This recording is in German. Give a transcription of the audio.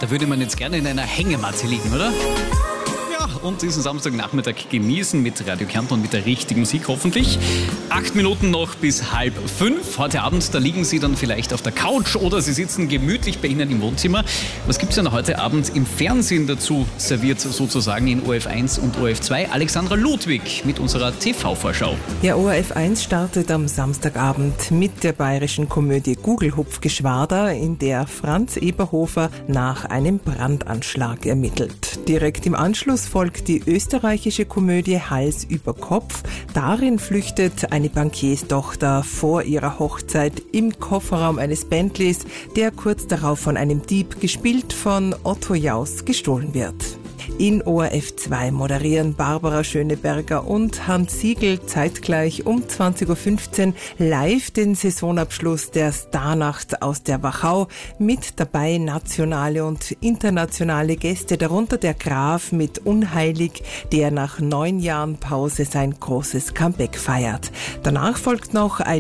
Da würde man jetzt gerne in einer Hängematte liegen, oder? Ja, und diesen Samstagnachmittag genießen mit Radio Kärnten und mit der richtigen Musik hoffentlich. 8 Minuten noch bis 4:30. Heute Abend, da liegen Sie dann vielleicht auf der Couch oder Sie sitzen gemütlich bei Ihnen im Wohnzimmer. Was gibt es denn heute Abend im Fernsehen dazu serviert, sozusagen in ORF1 und ORF2? Alexandra Ludwig mit unserer TV-Vorschau. Ja, ORF1 startet am Samstagabend mit der bayerischen Komödie Gugelhupfgeschwader, in der Franz Eberhofer nach einem Brandanschlag ermittelt. Direkt im Anschluss folgt die österreichische Komödie Hals über Kopf. Darin flüchtet eine Bankierstochter vor ihrer Hochzeit im Kofferraum eines Bentleys, der kurz darauf von einem Dieb, gespielt von Otto Jaus, gestohlen wird. In ORF2 moderieren Barbara Schöneberger und Hans Siegel zeitgleich um 20:15 Uhr live den Saisonabschluss der Starnacht aus der Wachau. Mit dabei nationale und internationale Gäste, darunter der Graf mit Unheilig, der nach 9 Jahren Pause sein großes Comeback feiert. Danach folgt noch ein